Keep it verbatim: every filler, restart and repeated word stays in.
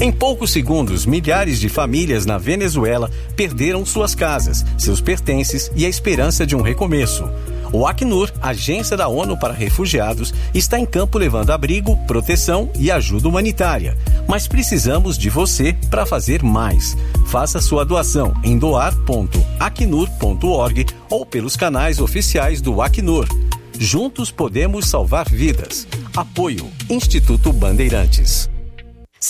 Em poucos segundos, milhares de famílias na Venezuela perderam suas casas, seus pertences e a esperança de um recomeço. O Acnur, agência da ONU para refugiados, está em campo levando abrigo, proteção e ajuda humanitária. Mas precisamos de você para fazer mais. Faça sua doação em doar ponto acnur ponto org ou pelos canais oficiais do Acnur. Juntos podemos salvar vidas. Apoio Instituto Bandeirantes.